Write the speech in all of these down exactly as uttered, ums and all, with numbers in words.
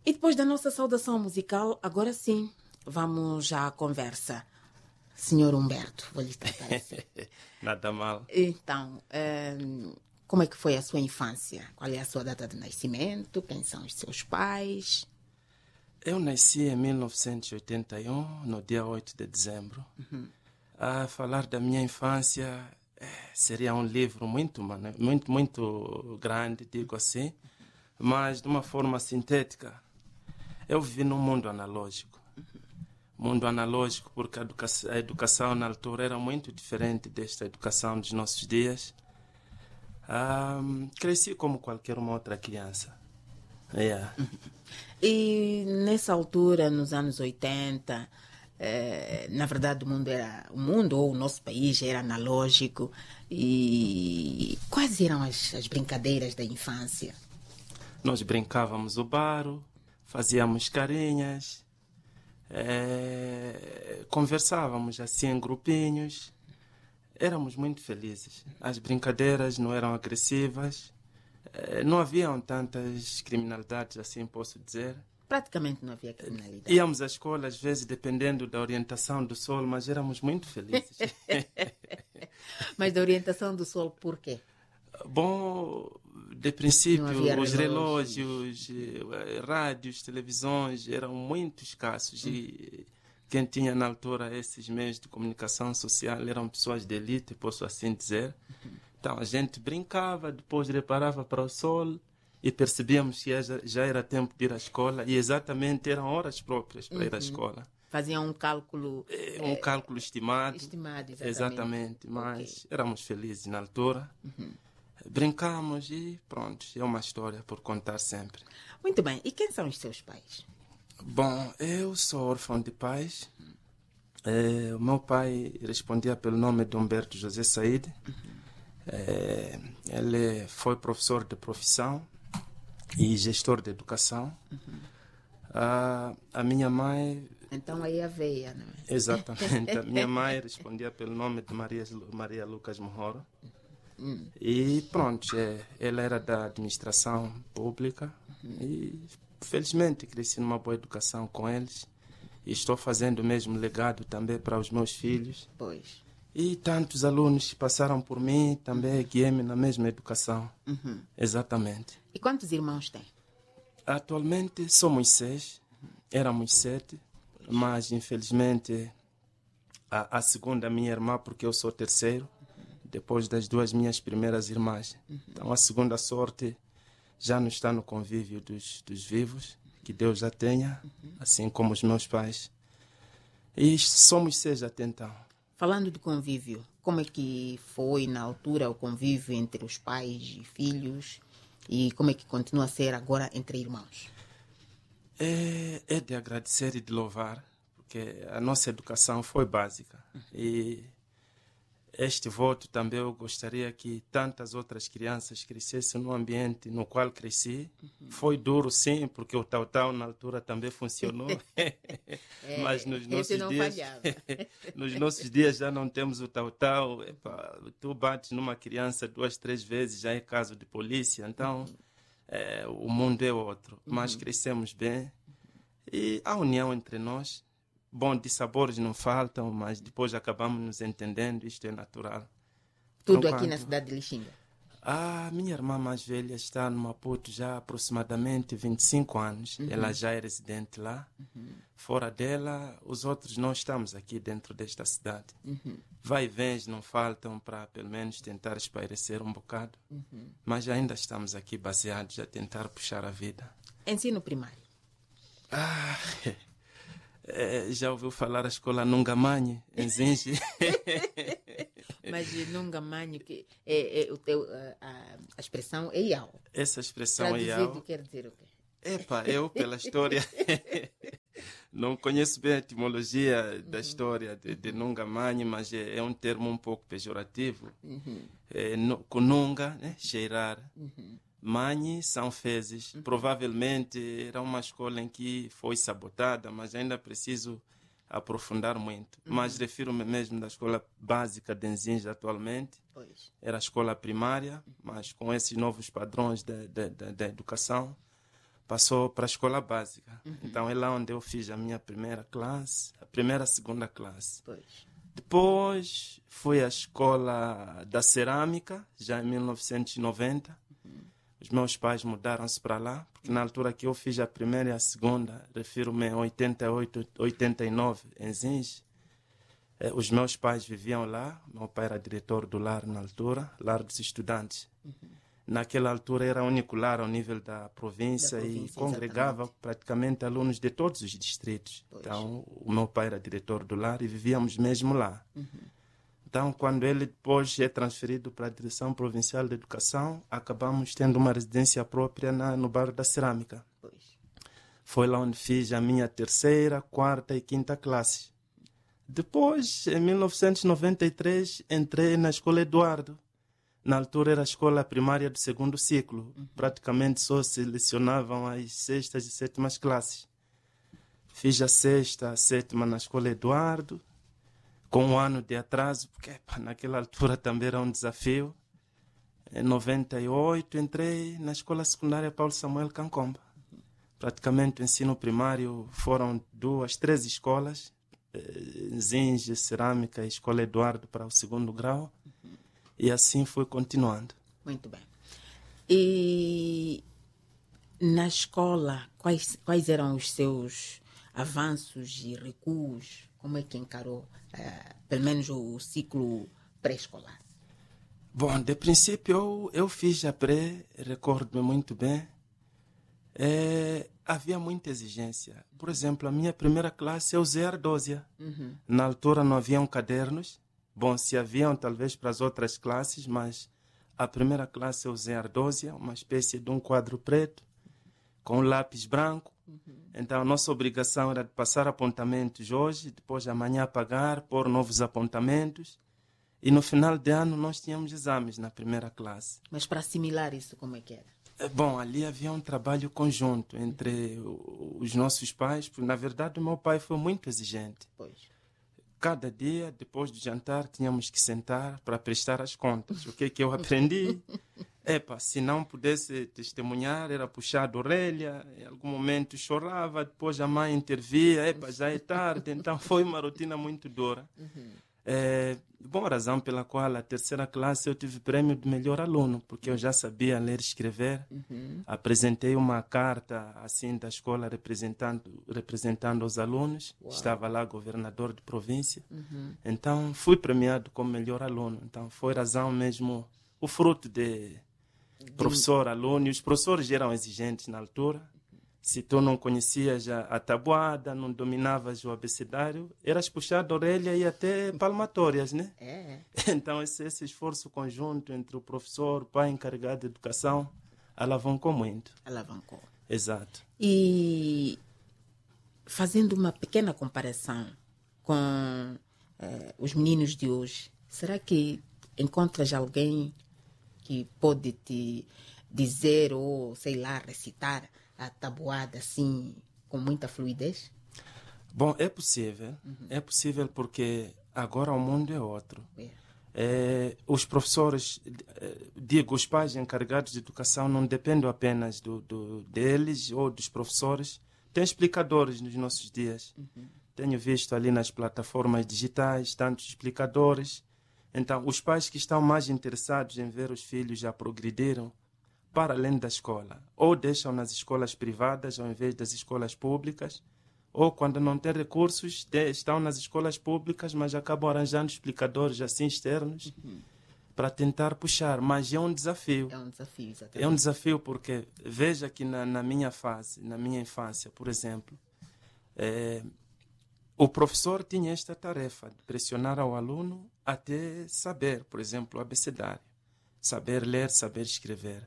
E depois da nossa saudação musical, agora sim, vamos à conversa. Senhor Humberto, vou lhe tratar assim. Nada mal. Então, hum, como é que foi a sua infância? Qual é a sua data de nascimento? Quem são os seus pais? Eu nasci em mil novecentos e oitenta e um, no dia oito de dezembro. Uhum. A falar da minha infância é, seria um livro muito, muito, muito grande, digo assim, mas de uma forma sintética. Eu vivi num mundo analógico. Mundo analógico porque a educação, a educação na altura era muito diferente desta educação dos nossos dias. Um, cresci como qualquer uma outra criança. Yeah. E nessa altura, nos anos oitenta, eh, na verdade o mundo era o mundo ou o nosso país era analógico. E quais eram as, as brincadeiras da infância? Nós brincávamos o baro, fazíamos carinhas, é, conversávamos assim em grupinhos. Éramos muito felizes. As brincadeiras não eram agressivas. Não haviam tantas criminalidades, assim posso dizer. Praticamente não havia criminalidade. Íamos à escola, às vezes, dependendo da orientação do sol, mas éramos muito felizes. Mas da orientação do sol, por quê? Bom, de princípio, os relógios, relógios, rádios, televisões eram muito escassos. Hum. E quem tinha na altura esses meios de comunicação social eram pessoas de elite, posso assim dizer. Uhum. Então a gente brincava, depois reparava para o sol e percebíamos que já era tempo de ir à escola e exatamente eram horas próprias para uhum. ir à escola. Faziam um cálculo... Um é, cálculo estimado. Estimado, exatamente. Exatamente, mas okay. éramos felizes na altura. Uhum. Brincamos e pronto, é uma história por contar sempre. Muito bem, e quem são os seus pais? Bom, eu sou órfão de pais. Uhum. É, o meu pai respondia pelo nome de Humberto José Said. Uhum. É, ele foi professor de profissão e gestor de educação. Uhum. A, a minha mãe... Então aí a veia, não é? Exatamente. A minha mãe respondia pelo nome de Maria, Maria Lucas Morro. Uhum. E pronto, é, ela era da administração pública. Uhum. E felizmente cresci numa boa educação com eles. E estou fazendo o mesmo legado também para os meus filhos. Pois. E tantos alunos que passaram por mim também guiei-me na mesma educação. Uhum. Exatamente. E quantos irmãos tem? Atualmente somos seis. Éramos sete. Pois. Mas infelizmente a, a segunda minha irmã, porque eu sou terceiro, uhum. depois das duas minhas primeiras irmãs. Uhum. Então a segunda sorte já não está no convívio dos, dos vivos, que Deus já tenha, uhum. assim como os meus pais. E somos seis até então. Falando de convívio, como é que foi na altura o convívio entre os pais e filhos e como é que continua a ser agora entre irmãos? É, é de agradecer e de louvar, porque a nossa educação foi básica. Uhum. E este voto também eu gostaria que tantas outras crianças crescessem no ambiente no qual cresci. Uhum. Foi duro, sim, porque o Tautau na altura também funcionou. É, mas nos nossos dias, nos nossos dias já não temos o Tautau. Epa, tu bates numa criança duas, três vezes, já é caso de polícia. Então, uhum. é, o mundo é outro. Uhum. Mas crescemos bem. E a união entre nós... Bom, de sabores não faltam, mas depois acabamos nos entendendo, isto é natural. Tudo aqui na cidade de Lixinga? A minha irmã mais velha está no Maputo já há aproximadamente vinte e cinco anos. Uhum. Ela já é residente lá. Uhum. Fora dela, os outros nós estamos aqui dentro desta cidade. Uhum. Vai e vens não faltam para pelo menos tentar espairecer um bocado. Uhum. Mas ainda estamos aqui baseados a tentar puxar a vida. Ensino primário? Ah... É, já ouviu falar da escola Nungamanhe, em Zinji? Mas Nungamanhe, que é, é, o teu, a, a expressão é Iau. Essa expressão Traduzido é Iau. Quer dizer o quê? Epa, eu pela história não conheço bem a etimologia da uhum. história de, de Nungamanhe, mas é, é um termo um pouco pejorativo. Uhum. É, no, Kununga, né? Cheirar. Uhum. Manhe são fezes. Uhum. Provavelmente era uma escola em que foi sabotada, mas ainda preciso aprofundar muito. Uhum. Mas refiro-me mesmo da escola básica de Nzinja atualmente. Pois. Era a escola primária, mas com esses novos padrões da educação. passou para a escola básica. Uhum. Então é lá onde eu fiz a minha primeira classe, a primeira, segunda classe. Pois. Depois fui à escola da cerâmica, já em mil novecentos e noventa. Uhum. Os meus pais mudaram-se para lá, porque na altura que eu fiz a primeira e a segunda, refiro-me em oitenta e oito, oitenta e nove, em Zinge, eh, os meus pais viviam lá. Meu pai era diretor do lar na altura, lar dos estudantes. Uhum. Naquela altura era o único lar ao nível da província, da província e congregava exatamente. Praticamente alunos de todos os distritos. Pois. Então, o meu pai era diretor do lar e vivíamos mesmo lá. Uhum. Então, quando ele depois é transferido para a Direção Provincial de Educação, acabamos tendo uma residência própria na, no bairro da Cerâmica. Pois. Foi lá onde fiz a minha terceira, quarta e quinta classe. Depois, em mil novecentos e noventa e três, entrei na Escola Eduardo. Na altura era a escola primária do segundo ciclo. Uhum. Praticamente só selecionavam as sextas e sétimas classes. Fiz a sexta, a sétima na Escola Eduardo, com um ano de atraso, porque epa, naquela altura também era um desafio. Em noventa e oito entrei na Escola Secundária Paulo Samuel Cancomba. Praticamente o ensino primário foram duas, três escolas, Zinge, Cerâmica e Escola Eduardo para o segundo grau. Uhum. E assim foi continuando. Muito bem. E na escola, quais, quais eram os seus avanços e recuos? Como é que encarou, uh, pelo menos, o ciclo pré-escolar? Bom, de princípio eu, eu fiz a pré, recordo-me muito bem. É, havia muita exigência. Por exemplo, a minha primeira classe eu usei ardósia. Uhum. Na altura não haviam cadernos. Bom, se haviam talvez para as outras classes, mas a primeira classe eu usei ardósia, uma espécie de um quadro preto, com um lápis branco. Uhum. Então a nossa obrigação era de passar apontamentos hoje, depois amanhã apagar, pôr novos apontamentos. E no final de ano nós tínhamos exames na primeira classe. Mas para assimilar isso, como é que era? Bom, ali havia um trabalho conjunto entre os nossos pais, porque na verdade o meu pai foi muito exigente. Pois. Cada dia, depois do jantar, tínhamos que sentar para prestar as contas. O que é que eu aprendi? Epa, se não pudesse testemunhar, era puxar a orelha, em algum momento chorava, depois a mãe intervia, epa, já é tarde. Então foi uma rotina muito dura. Uhum. É, bom, a razão pela qual a terceira classe eu tive prêmio de melhor aluno, porque eu já sabia ler e escrever. Uhum. Apresentei uma carta assim da escola representando, representando os alunos. Uau. Estava lá governador de província. Uhum. Então fui premiado como melhor aluno. Então foi razão mesmo, o fruto de professor, aluno. E os professores eram exigentes na altura. Se tu não conhecias a, a tabuada, não dominavas o abecedário, eras puxado a orelha e até palmatórias, né? É. Então, esse, esse esforço conjunto entre o professor, o pai encarregado de educação, alavancou muito. Alavancou. Exato. E fazendo uma pequena comparação com eh, os meninos de hoje, será que encontras alguém que pode te dizer ou, sei lá, recitar a tabuada assim, com muita fluidez? Bom, é possível. Uhum. É possível porque agora o mundo é outro. É. É, os professores, digo, os pais encarregados de educação não dependem apenas do, do, deles ou dos professores. Tem explicadores nos nossos dias. Uhum. Tenho visto ali nas plataformas digitais tantos explicadores. Então, os pais que estão mais interessados em ver os filhos já progrediram para além da escola, ou deixam nas escolas privadas ao invés das escolas públicas, ou quando não têm recursos, estão nas escolas públicas, mas acabam arranjando explicadores assim externos uhum. para tentar puxar. Mas é um desafio. É um desafio, exatamente. É um desafio porque, veja que na, na minha fase, na minha infância, por exemplo, é, o professor tinha esta tarefa de pressionar ao aluno até saber, por exemplo, o abecedário, saber ler, saber escrever,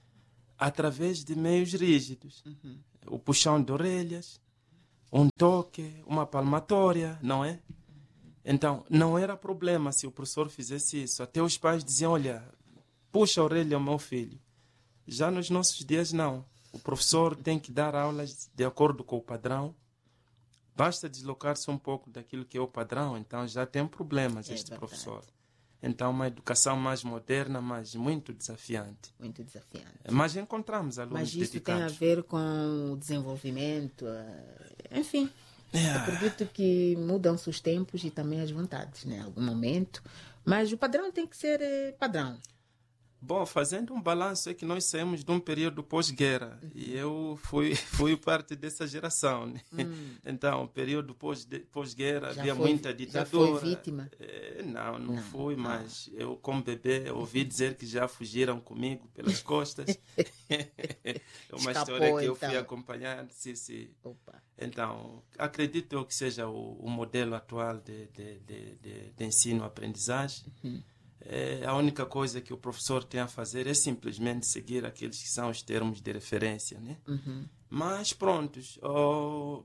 através de meios rígidos. Uhum. O puxão de orelhas, um toque, uma palmatória, não é? Então, não era problema se o professor fizesse isso. Até os pais diziam, olha, puxa a orelha ao meu filho. Já nos nossos dias, não. O professor tem que dar aulas de acordo com o padrão. Basta deslocar-se um pouco daquilo que é o padrão, então já tem problemas é este verdade. Professor. Então, uma educação mais moderna, mas muito desafiante. Muito desafiante. Mas encontramos alunos Mas isso dedicados. tem a ver com o desenvolvimento, eh, enfim. Yeah. Acredito que mudam-se os tempos e também as vontades, né? Em algum momento. Mas o padrão tem que ser eh, padrão. Bom, fazendo um balanço, é que nós saímos de um período pós-guerra. Uhum. E eu fui, fui parte dessa geração. Né? Hum. Então, o período pós, pós-guerra, havia foi, muita ditadura. Já foi vítima? É, não, não, não fui, não. mas eu, como bebê, ouvi dizer que já fugiram comigo pelas costas. É uma Escapou, história que eu então. fui acompanhando. Sim, sim. Opa. Então, acredito que seja o, o modelo atual de, de, de, de, de ensino-aprendizagem. Uhum. É, a única coisa que o professor tem a fazer é simplesmente seguir aqueles que são os termos de referência, né? Uhum. Mas, prontos, o,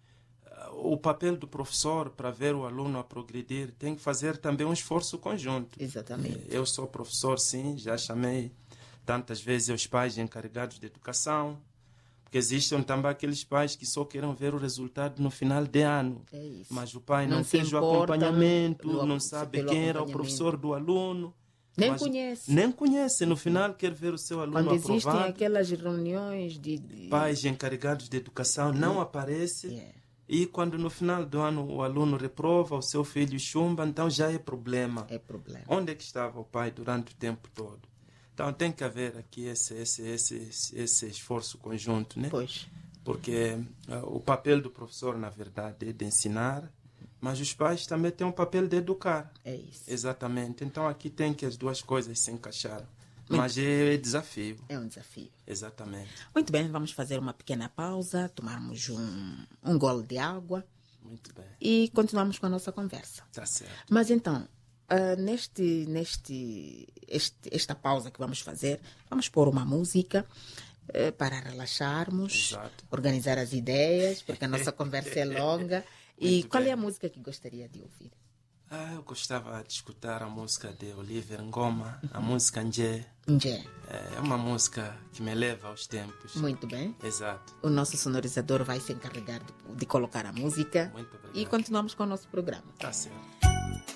o papel do professor para ver o aluno a progredir tem que fazer também um esforço conjunto. Exatamente. Eu sou professor, sim, já chamei tantas vezes os pais encarregados de educação, porque existem também aqueles pais que só querem ver o resultado no final de ano. É isso. Mas o pai não, não fez o acompanhamento, no, não sabe quem era o professor do aluno. Nem conhece. Nem conhece. No final quer ver o seu aluno Quando aprovado. Quando existem aquelas reuniões de... de... Pais encarregados de educação não yeah. aparecem. Yeah. E quando no final do ano o aluno reprova, o seu filho chumba, então já é problema. É problema. Onde é que estava o pai durante o tempo todo? Então tem que haver aqui esse, esse, esse, esse esforço conjunto, né? Pois. Porque uh, o papel do professor, na verdade, é de ensinar, mas os pais também têm um papel de educar. É isso. Exatamente. Então aqui tem que as duas coisas se encaixar. Mas é desafio. É um desafio. Exatamente. Muito bem, vamos fazer uma pequena pausa, tomarmos um, um gole de água. Muito bem. E continuamos com a nossa conversa. Tá certo. Mas então... Uh, neste, neste, este, esta pausa que vamos fazer, vamos pôr uma música uh, para relaxarmos, Exato. Organizar as ideias, porque a nossa conversa é longa. E Muito qual bem. é a música que gostaria de ouvir? Ah, eu gostava de escutar a música de Oliver Ngoma, a música Nje. Nje. É uma música que me leva aos tempos. Muito bem. Exato. O nosso sonorizador vai se encarregar de, de colocar a música. Muito obrigado. E continuamos com o nosso programa. Tá certo.